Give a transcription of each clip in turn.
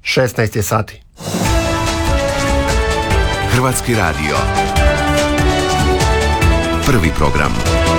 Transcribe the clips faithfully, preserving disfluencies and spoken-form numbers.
šesnaest je sati. Hrvatski radio. Prvi program.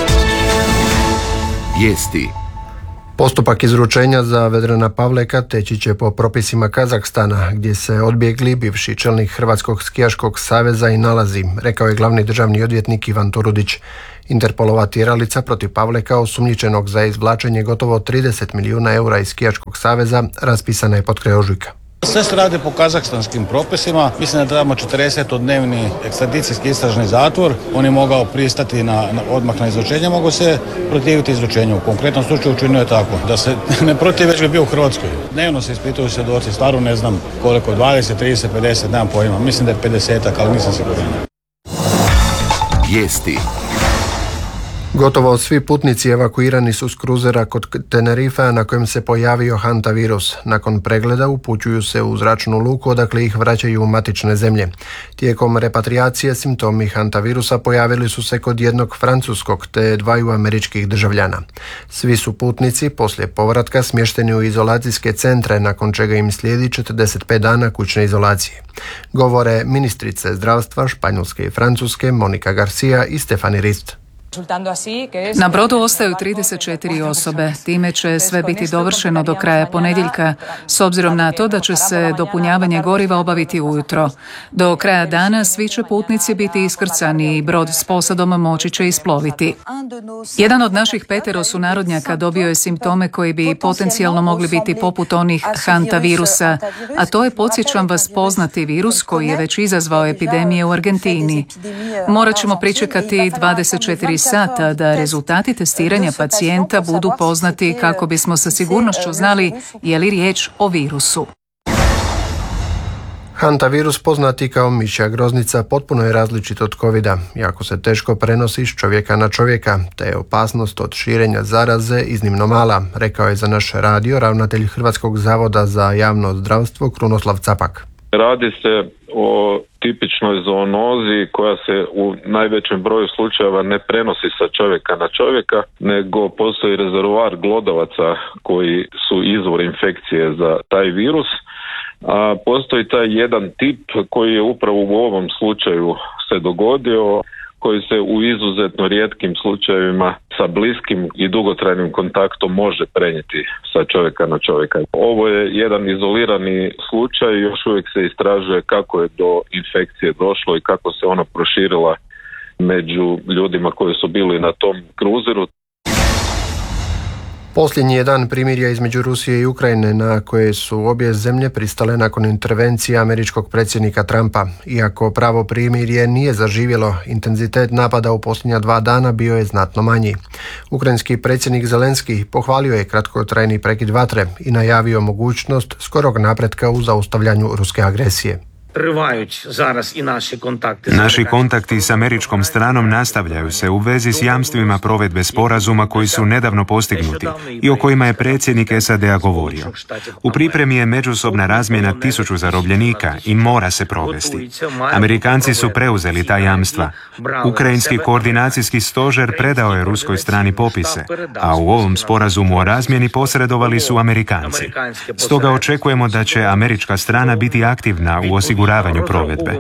Vijesti. Postupak izručenja za Vedrana Pavleka teći će po propisima Kazahstana, gdje se odbjegli bivši čelnik Hrvatskog skijaškog saveza i nalazi, rekao je glavni državni odvjetnik Ivan Turudić. Interpolova tjeralica protiv Pavleka, osumnjičenog za izvlačenje gotovo trideset milijuna eura iz skijaškog saveza, raspisana je potkraj ožujka. Sve se radi po kazahstanskim propisima. Mislim da trebamo četrdesetodnevni ekstradicijski istražni zatvor. On je mogao pristati na, na odmah na izručenje, mogu se protiviti izručenju. U konkretnom slučaju učinio je tako. Da se ne protiv, već bi bio u Hrvatskoj. Dnevno se ispituju svjedoci, stvarno ne znam koliko, dvadeset, trideset, pedeset, nemam pojma. Mislim da je pedesetak, ali nisam siguran. Vijesti. Gotovo svi putnici evakuirani su s kruzera kod Tenerifea na kojem se pojavio hantavirus. Nakon pregleda upućuju se u zračnu luku odakle ih vraćaju u matične zemlje. Tijekom repatriacije simptomi hantavirusa pojavili su se kod jednog francuskog te dvaju američkih državljana. Svi su putnici poslije povratka smješteni u izolacijske centre, nakon čega im slijedi četrdeset pet dana kućne izolacije. Govore ministrice zdravstva Španjolske i Francuske Monika Garcia i Stefani Rist. Na brodu ostaju trideset četiri osobe. Time će sve biti dovršeno do kraja ponedjeljka, s obzirom na to da će se dopunjavanje goriva obaviti ujutro. Do kraja dana svi će putnici biti iskrcani i brod s posadom moći će isploviti. Jedan od naših petero sunarodnjaka dobio je simptome koji bi potencijalno mogli biti poput onih hantavirusa, a to je, podsjećam vas, poznati virus koji je već izazvao epidemije u Argentini. Morat ćemo pričekati dvadeset četiri sata da rezultati testiranja pacijenta budu poznati kako bismo sa sigurnošću znali je li riječ o virusu. Hantavirus, poznati kao mišja groznica, potpuno je različit od covida. Jako se teško prenosi s čovjeka na čovjeka, te je opasnost od širenja zaraze iznimno mala, rekao je za naš radio ravnatelj Hrvatskog zavoda za javno zdravstvo Krunoslav Capak. Radi se o tipičnoj zoonozi koja se u najvećem broju slučajeva ne prenosi sa čovjeka na čovjeka, nego postoji rezervoar glodavaca koji su izvor infekcije za taj virus. A postoji taj jedan tip koji je upravo u ovom slučaju se dogodio, koji se u izuzetno rijetkim slučajevima sa bliskim i dugotrajnim kontaktom može prenijeti sa čovjeka na čovjeka. Ovo je jedan izolirani slučaj, još uvijek se istražuje kako je do infekcije došlo i kako se ona proširila među ljudima koji su bili na tom kruzeru. Posljednji je dan primirja između Rusije i Ukrajine na koje su obje zemlje pristale nakon intervencije američkog predsjednika Trumpa. Iako pravo primirje nije zaživjelo, intenzitet napada u posljednja dva dana bio je znatno manji. Ukrajinski predsjednik Zelenski pohvalio je kratkotrajni prekid vatre i najavio mogućnost skorog napretka u zaustavljanju ruske agresije. Naši kontakti s američkom stranom nastavljaju se u vezi s jamstvima provedbe sporazuma koji su nedavno postignuti i o kojima je predsjednik S A D-a govorio. U pripremi je međusobna razmjena tisuću zarobljenika i mora se provesti. Amerikanci su preuzeli ta jamstva. Ukrajinski koordinacijski stožer predao je ruskoj strani popise, a u ovom sporazumu o razmjeni posredovali su Amerikanci. Stoga očekujemo da će američka strana biti aktivna u osiguravanju provedbe.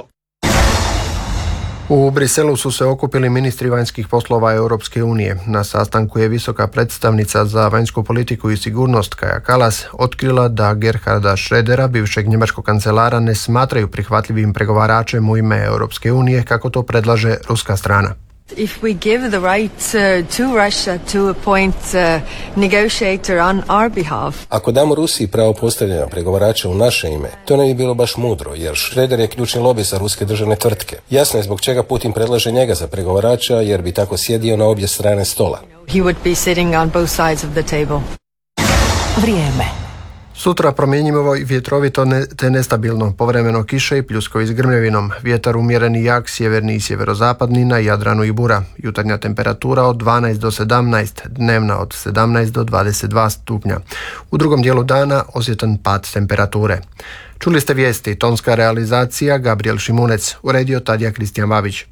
U Briselu su se okupili ministri vanjskih poslova Europske unije. Na sastanku je visoka predstavnica za vanjsku politiku i sigurnost Kaja Kallas otkrila da Gerharda Schrödera, bivšeg njemačkog kancelara, ne smatraju prihvatljivim pregovaračem u ime Europske unije kako to predlaže ruska strana. If we give the right uh, to Russia to appoint uh, negotiator on our behalf. Ako damo Rusiji pravo postavljanja pregovarača u naše ime, to ne bi bilo baš mudro, jer Schröder je ključni lobij za ruske državne tvrtke. Jasno je zbog čega Putin predlaže njega za pregovarača, jer bi tako sjedio na obje strane stola. He would be sitting on both sides of the table. Vrijeme. Sutra promjenjivo i vjetrovito ne, te nestabilno, povremeno kiše i pljuskovi s grmljevinom, vjetar umjeren i jak, sjeverni i sjeverozapadni, na Jadranu i bura. Jutarnja temperatura od dvanaest do sedamnaest, dnevna od sedamnaest do dvadeset dva stupnja. U drugom dijelu dana osjetan pad temperature. Čuli ste vijesti, tonska realizacija Gabriel Šimunec, uredio Tadija Kristijan Babić.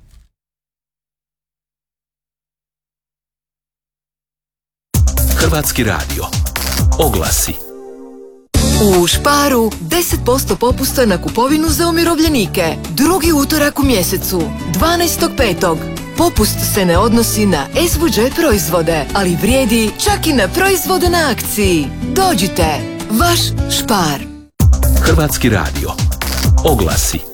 Hrvatski radio. Oglasi. U Sparu deset posto popusta na kupovinu za umirovljenike. Drugi utorak u mjesecu, dvanaestog petog Popust se ne odnosi na es vu đe proizvode, ali vrijedi čak i na proizvode na akciji. Dođite, vaš Spar. Hrvatski radio. Oglasi.